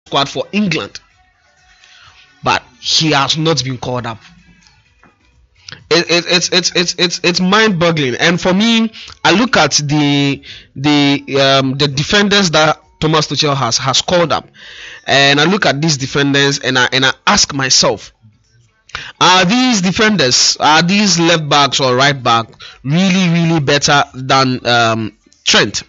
squad for England, but he has not been called up. It's mind-boggling. And for me, I look at the defenders that Thomas Tuchel has called up, and I look at these defenders, and I ask myself, are these defenders, are these left backs or right back really better than Trent?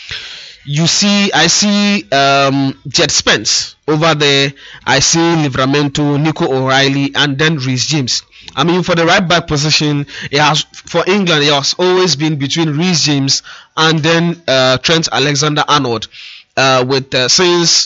I see Jet Spence over there. I see Livramento, Nico O'Reilly, and then Reece James. I mean, for the right back position, for England, it has always been between Reece James and then Trent Alexander-Arnold. Since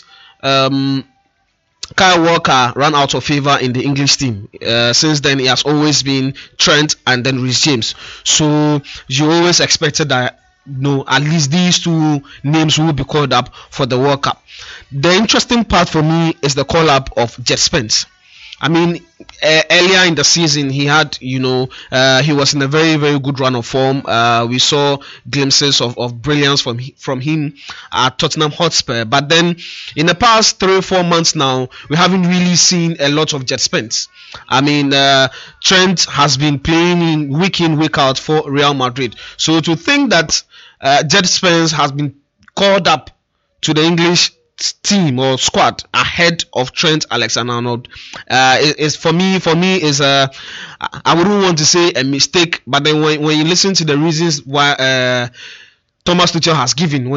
Kyle Walker ran out of favor in the English team, since then it has always been Trent and then Reece James. So you always expected that at least these two names will be called up for the World Cup. The interesting part for me is the call up of Jet Spence. I mean, earlier in the season, he had, he was in a very, very good run of form. We saw glimpses of brilliance from him at Tottenham Hotspur. But then, in the past 3 or 4 months now, we haven't really seen a lot of Jet Spence. I mean, Trent has been playing week in, week out for Real Madrid. So to think that Jet Spence has been called up to the English team or squad ahead of Trent Alexander-Arnold is for me is I wouldn't want to say a mistake, but then when you listen to the reasons why Thomas Tuchel has given,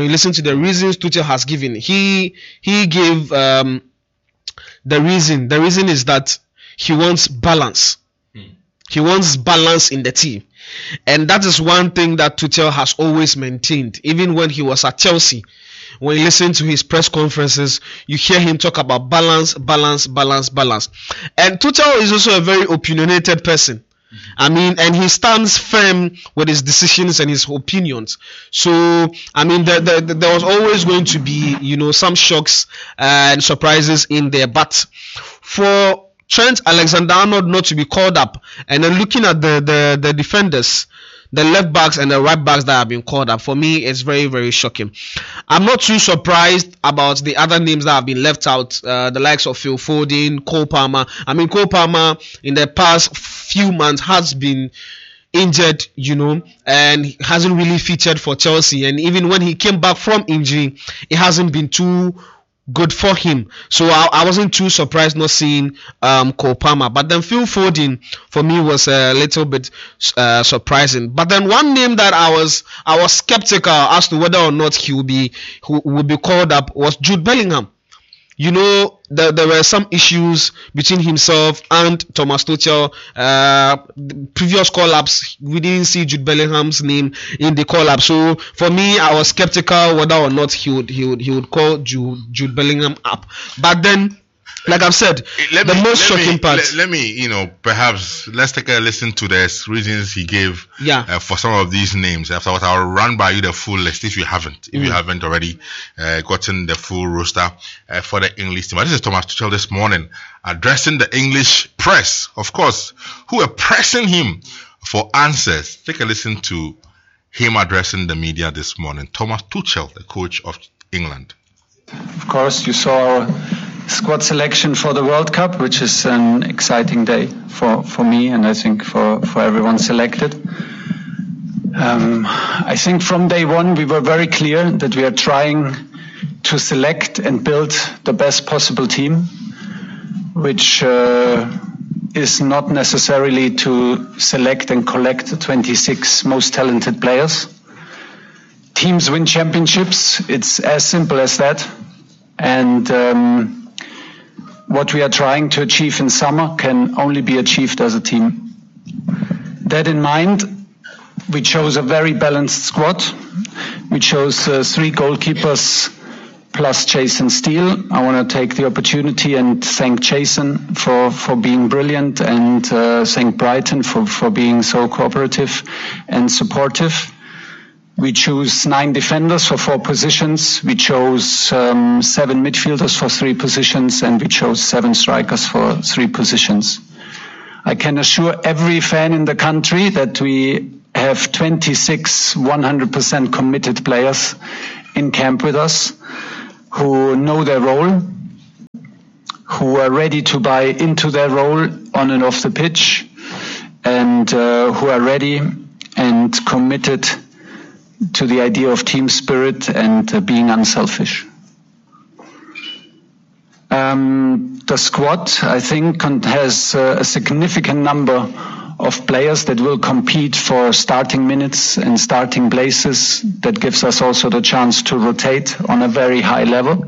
he gave the reason is that he wants balance. He wants balance in the team. And that is one thing that Tuchel has always maintained, even when he was at Chelsea. When you listen to his press conferences, you hear him talk about balance. And Tuchel is also a very opinionated person. I mean, and he stands firm with his decisions and his opinions. So, I mean, there was always going to be, some shocks and surprises in there. But for Trent Alexander-Arnold not to be called up, and then looking at the defenders, the left backs and the right backs that have been called up, for me, it's very, very shocking. I'm not too surprised about the other names that have been left out, the likes of Phil Foden, Cole Palmer. I mean, Cole Palmer in the past few months has been injured, and hasn't really featured for Chelsea. And even when he came back from injury, it hasn't been too good for him. So I wasn't too surprised not seeing Cole Palmer. But then Phil Foden for me was a little bit surprising. But then one name that I was skeptical as to whether or not he would be called up was Jude Bellingham. There were some issues between himself and Thomas Tuchel. Previous call-ups, we didn't see Jude Bellingham's name in the call-up. So for me, I was skeptical whether or not he would call Jude Bellingham up. But then, like I've said, the most shocking part. Let me, perhaps let's take a listen to the reasons he gave for some of these names. Afterwards, I'll run by you the full list if you haven't already gotten the full roster for the English team. This is Thomas Tuchel this morning addressing the English press, of course, who were pressing him for answers. Take a listen to him addressing the media this morning. Thomas Tuchel, the coach of England. Of course, you saw our squad selection for the World Cup, which is an exciting day for me and I think for everyone selected. I think from day one we were very clear that we are trying to select and build the best possible team, which is not necessarily to select and collect the 26 most talented players. Teams win championships, it's as simple as that. And what we are trying to achieve in summer can only be achieved as a team. That in mind, we chose a very balanced squad. We chose 3 goalkeepers plus Jason Steele. I want to take the opportunity and thank Jason for being brilliant, and thank Brighton for being so cooperative and supportive. We chose 9 defenders for 4 positions. We chose 7 midfielders for 3 positions, and we chose 7 strikers for 3 positions. I can assure every fan in the country that we have 26 100% committed players in camp with us who know their role, who are ready to buy into their role on and off the pitch, and who are ready and committed to the idea of team spirit and being unselfish. The squad, I think, has a significant number of players that will compete for starting minutes and starting places. That gives us also the chance to rotate on a very high level.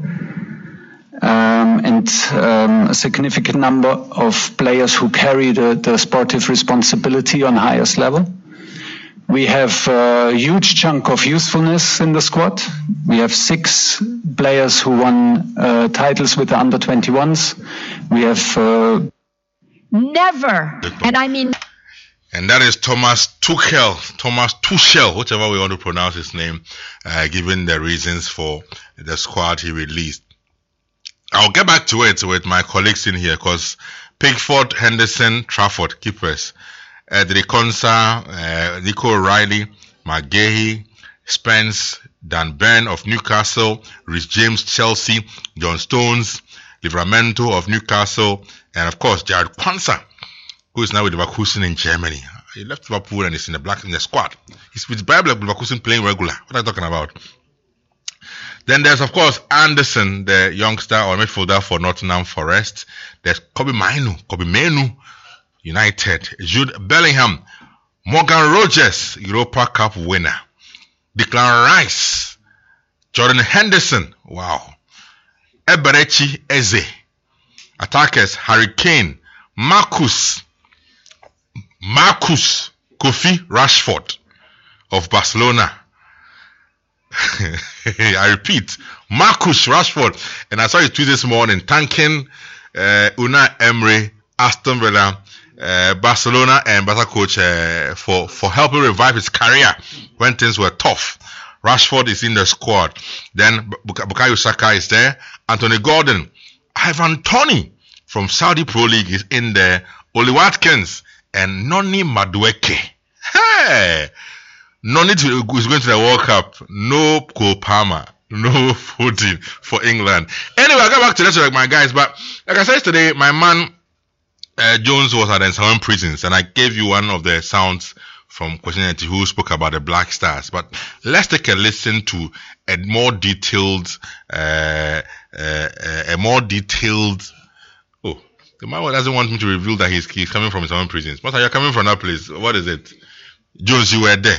And a significant number of players who carry the sportive responsibility on highest level. We have a huge chunk of youthfulness in the squad. We have 6 players who won titles with the under-21s. We have... Never, and I mean... And that is Thomas Tuchel, whichever we want to pronounce his name, given the reasons for the squad he released. I'll get back to it with my colleagues in here, because Pickford, Henderson, Trafford, keepers. Edric Konsa, Nico O'Reilly, McGahey, Spence, Dan Burn of Newcastle, Rhys James, Chelsea, John Stones, Livramento of Newcastle, and of course Jared Kwanzaa, who is now with Leverkusen in Germany. He left Liverpool and is in the squad. He's with Bayer Leverkusen playing regular. What am I talking about? Then there's, of course, Anderson, the youngster or midfielder for Nottingham Forest. There's Kobbie Mainoo, United. Jude Bellingham, Morgan Rogers, Europa Cup winner. Declan Rice, Jordan Henderson, wow. Eberechi Eze. Attackers, Harry Kane, Marcus Kofi Rashford of Barcelona. I repeat, Marcus Rashford. And I saw his tweet this morning thanking Unai Emery, Aston Villa, Barcelona and Barca coach for helping revive his career when things were tough. Rashford is in the squad. Then Bukayo Saka is there. Anthony Gordon, Ivan Toney from Saudi Pro League is in there. Oli Watkins and Noni Madueke. Hey, Noni is going to the World Cup. No Cole Palmer, no Foden for England. Anyway, I'll get back to that, my guys. But like I said yesterday, my man Jones was at the Nsawam prisons, and I gave you one of the sounds from Kwesi who spoke about the Black Stars. But let's take a listen to a more detailed. Oh, the man doesn't want me to reveal that he's coming from his own prisons. But you're coming from that place. What is it? Jones, you were there.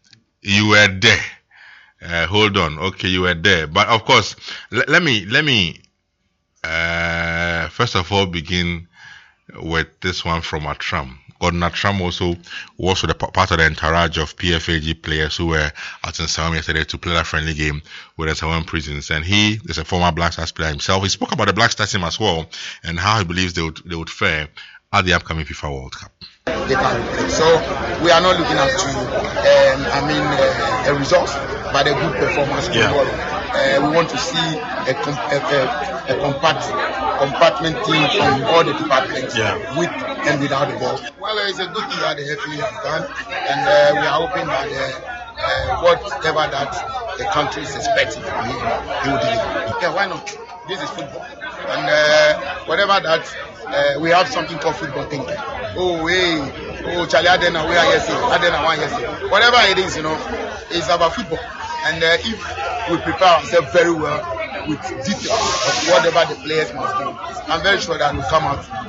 Hold on. Okay, you were there. But of course, let me first of all begin with this one from Atram. Gordon Atram also was with part of the entourage of PFAG players who were at Nsawam yesterday to play that friendly game with the Nsawam prisons. And he is a former Black Stars player himself. He spoke about the Black Stars team as well and how he believes they would fare at the upcoming FIFA World Cup. So we are not looking at a result, but a good performance tomorrow. We want to see a compartment team from all the departments, with and without the ball. Well, it's a good thing that the FA has done, and we are hoping that whatever that the country is expecting from him, he will deliver. Yeah, why not? This is football, and whatever that we have something called football thinking. Charlie Adena, we are yesterday. Adena, one yesterday. Whatever it is, it's about football, and if we prepare ourselves very well with details of whatever the players must do, I'm very sure that we'll come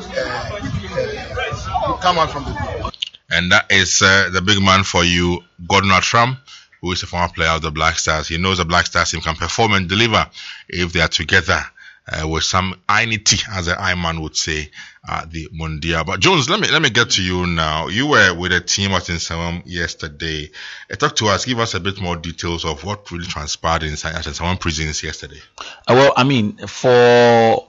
out from the group. And that is the big man for you, Gordon Atram, who is a former player of the Black Stars. He knows the Black Stars team can perform and deliver if they are together with some unity, as the I-man would say, the Mondial. But Jones, let me get to you now. You were with a team at Nsawam yesterday. Talk to us, give us a bit more details of what really transpired inside at Nsawam prisons yesterday. Well, I mean, for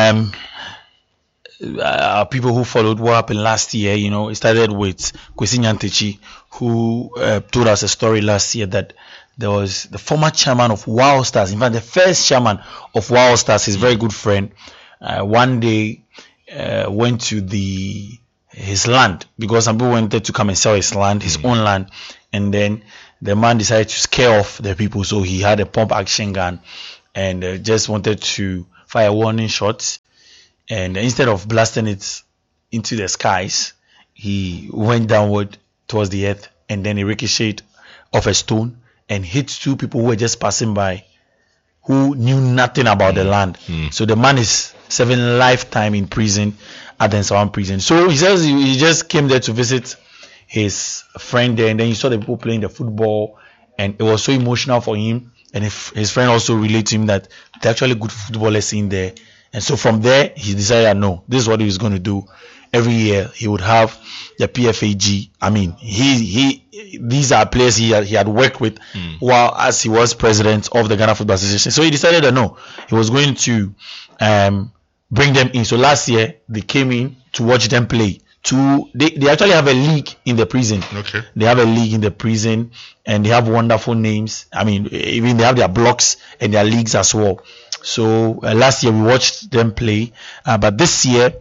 people who followed what happened last year, it started with Kwesi Nyantakyi, who told us a story last year that there was the former chairman of Wild Stars, in fact, the first chairman of Wild Stars, his very good friend, one day went to his land because some people wanted to come and sell his land, his own land, and then the man decided to scare off the people, so he had a pump action gun and just wanted to fire warning shots. and instead of blasting it into the skies, he went downward towards the earth, and then he ricocheted off a stone and hit two people who were just passing by, who knew nothing about the land. So the man is serving lifetime in prison at the Nsawam prison. So he says he just came there to visit his friend there, and then he saw the people playing the football, and it was so emotional for him. And his friend also related to him that they're actually good footballers in there. And so from there, he decided, no, this is what he was going to do. Every year he would have the PFAG. I mean, these are players he had worked with while as he was president of the Ghana Football Association. So he decided that no, he was going to bring them in. So last year they came in to watch them play. They actually have a league in the prison. Okay. They have a league in the prison, and they have wonderful names. I mean, even they have their blocks and their leagues as well. So last year we watched them play, but this year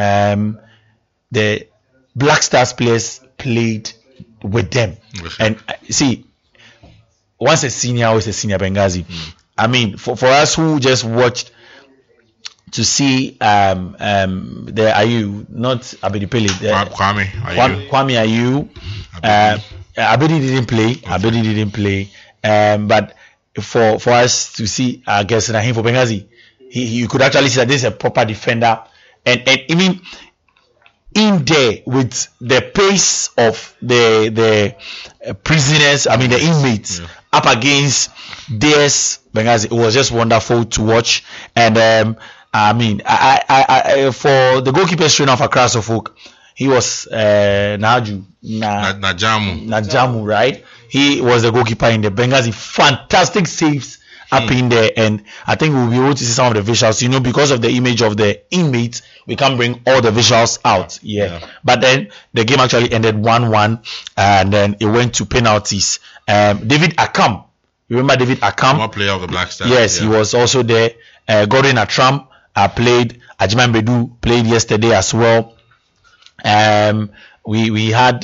the Black Stars players played with them. Okay. And see, once a senior, always a senior, Benghazi. I mean, for us who just watched to see the Ayew, not Abedi Pele, Kwame Ayew. Abedi didn't play. Okay. Abedi didn't play. But for us to see, I guess, Rahim for Benghazi, you could actually see that this is a proper defender, and even in there with the pace of the prisoners, I mean the inmates up against theirs, Benghazi, it was just wonderful to watch. And I mean, I for the goalkeeper trainer of Accra Suffolk, he was Najamu, right? He was the goalkeeper in the Benghazi. Fantastic saves up in there, and I think we'll be able to see some of the visuals. You know, because of the image of the inmates, we can't bring all the visuals out. Yeah. But then the game actually ended 1-1, and then it went to penalties. David Akam, remember David Akam? One player of the Black Stars. Yes, he was also there. Gordon Atram played. Ajiman Bedu played yesterday as well. We had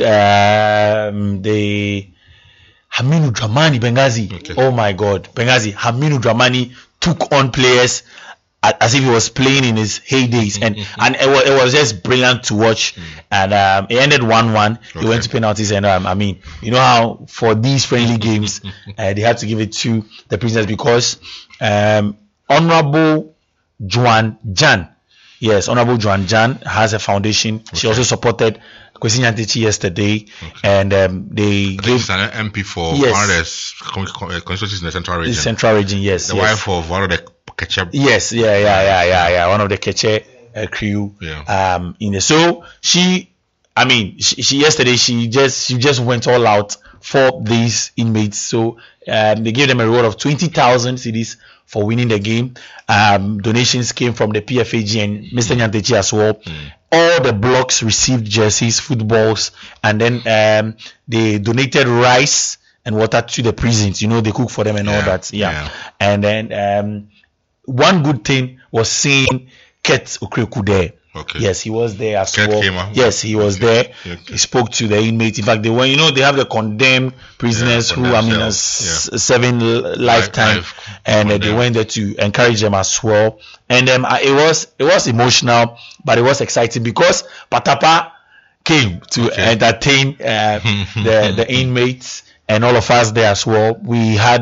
the Haminu Dramani Benghazi. Okay. Oh my God, Benghazi. Haminu Dramani took on players as if he was playing in his heydays, and it was just brilliant to watch. And it ended 1-1. It went to penalties, and I mean, you know how for these friendly games they had to give it to the prisoners because Honorable Juan Jan. Yes, Honorable Juan Jan has a foundation. Okay. She also supported Kwesi Nyantakyi yesterday, and they gave an MP for one of the constituencies in the Central Region. The Central Region, yes. The wife of one of the Keche. Yes, yeah. One of the Keche crew. Yeah. In the so she yesterday she just went all out for these inmates. So they gave them a reward of 20,000 cedis for winning the game. Donations came from the PFAG and Mr. Nyantakyi as well. All the blocks received jerseys, footballs, and then they donated rice and water to the prisons. You know, they cook for them and all that. Yeah. And then one good thing was seeing Ket Okreku there. Okay. Yes, he was there as well. Kema. Yes, he was there. Okay. He spoke to the inmates. In fact, they have the condemned prisoners who, serving lifetime, and they went there to encourage them as well. And it was emotional, but it was exciting because Patapa came to entertain the inmates and all of us there as well. We had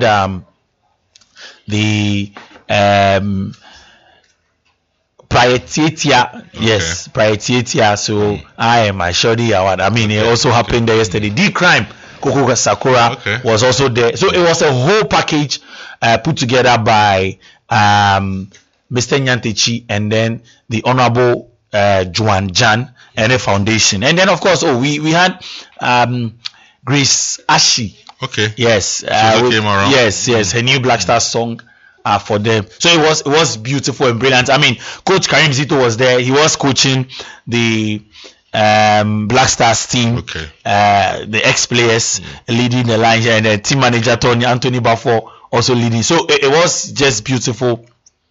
the Prioritetia, yes, Prioritetia. So I am Shodi Award. I mean, it also happened there yesterday. D Crime, Koko Sakura was also there. So it was a whole package put together by Mr. Nyantakyi and then the Honorable Juan Jan and the foundation. And then of course, we had Grace Ashi. Okay. Yes. Came around. Yes. Her new Black Star song. For them, so it was beautiful and brilliant. I mean, Coach Karim Zito was there. He was coaching the Black Stars team, the ex-players leading the line, and the team manager Anthony Bafo also leading. So it was just beautiful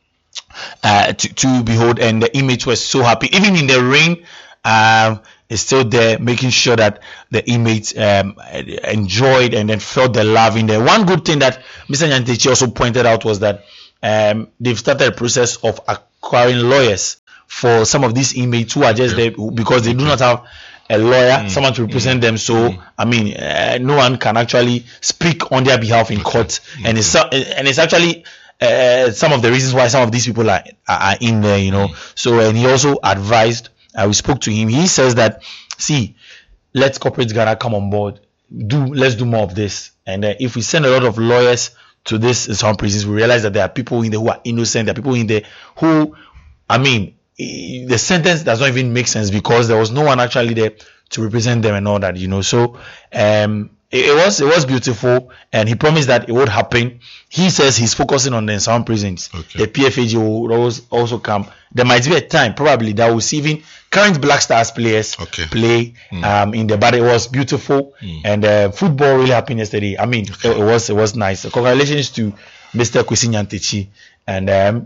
to behold, and the image was so happy. Even in the rain, is still there, making sure that the inmates enjoyed and then felt the love in there. One good thing that Mr. Nyantakyi also pointed out was that they've started a process of acquiring lawyers for some of these inmates who are just there because they do not have a lawyer, someone to represent them. So I mean, no one can actually speak on their behalf in court, and it's actually some of the reasons why some of these people are in there, you know. So, and he also advised. We spoke to him. He says that, see, let Corporate Ghana come on board. Let's do more of this. And if we send a lot of lawyers to this in some prisons, we realize that there are people in there who are innocent. There are people in there who, I mean, the sentence does not even make sense because there was no one actually there to represent them and all that, you know. So it was beautiful, and he promised that it would happen. He says he's focusing on the Nsawam prisons. The PFAG will also come. There might be a time probably that we'll see even current Black Stars players play in the, but it was beautiful, and football really happened yesterday. I mean, it was nice. Congratulations to Mr. Kwesi Nyantakyi and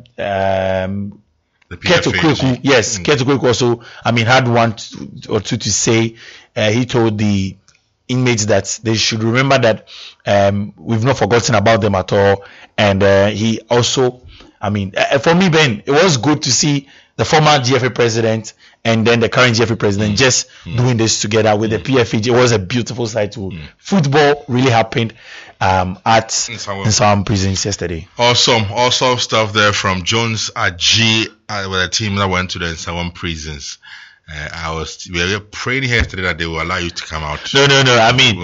Keto Kweku. Yes, Keto Kweku also, I mean, had one or two to say. He told the inmates that they should remember that we've not forgotten about them at all. And he also, I mean, for me, Ben, it was good to see the former GFA president and then the current GFA president just doing this together with the PFAG. It was a beautiful sight too. Football really happened at Nsawam prisons yesterday. Awesome stuff there from Jones Aji with a team that went to the Nsawam prisons. We were praying here yesterday that they will allow you to come out. No. I mean,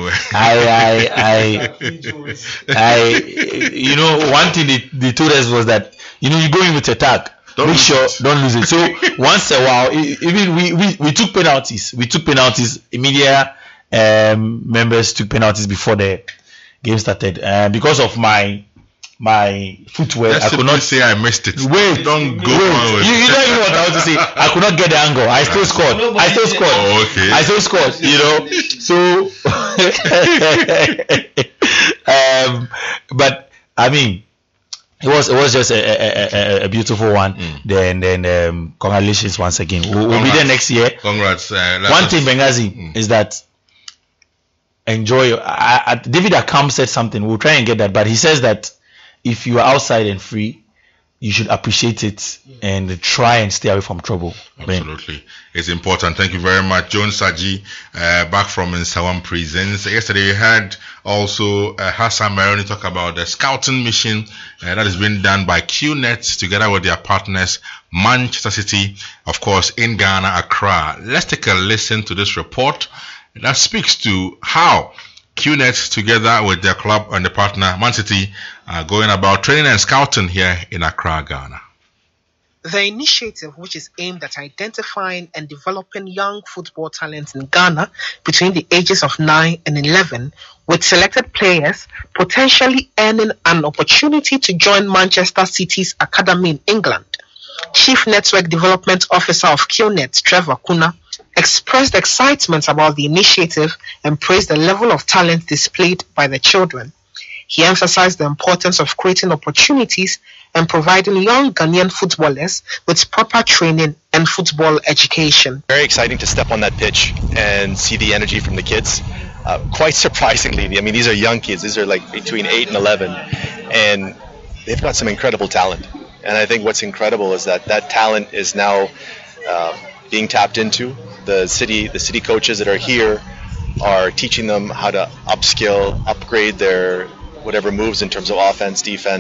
I you know, one thing they told us was that, you know, you go in with a tag. Don't lose it. So once a while, even we took penalties. Immediate members took penalties before the game started. Because of my footwear, I could not say I missed it. Wait, don't go on with it. You don't even know what I want to say. I could not get the angle. I still scored. Oh, okay. I still scored. You know, so but I mean, it was just a beautiful one. Then congratulations once again. We'll be there next year. Congrats. One thing, Benghazi, is that enjoy. David Akam said something. We'll try and get that, but he says that if you are outside and free, you should appreciate it and try and stay away from trouble. Absolutely. It's important. Thank you very much. Jones Aji, back from Nsawam prisons. Yesterday we had also Hassan Maroni talk about the scouting mission that is being done by QNet together with their partners, Manchester City, of course, in Ghana, Accra. Let's take a listen to this report that speaks to how QNet, together with their club and the partner, Man City, are going about training and scouting here in Accra, Ghana. The initiative, which is aimed at identifying and developing young football talents in Ghana between the ages of 9 and 11, with selected players potentially earning an opportunity to join Manchester City's academy in England. Chief Network Development Officer of QNet, Trevor Kuna, expressed excitement about the initiative and praised the level of talent displayed by the children. He emphasized the importance of creating opportunities and providing young Ghanaian footballers with proper training and football education. Very exciting to step on that pitch and see the energy from the kids. Quite surprisingly, I mean, these are young kids. These are like between 8 and 11, and they've got some incredible talent. And I think what's incredible is that talent is now being tapped into. The city coaches that are here are teaching them how to upskill, upgrade their whatever moves in terms of offense, defense.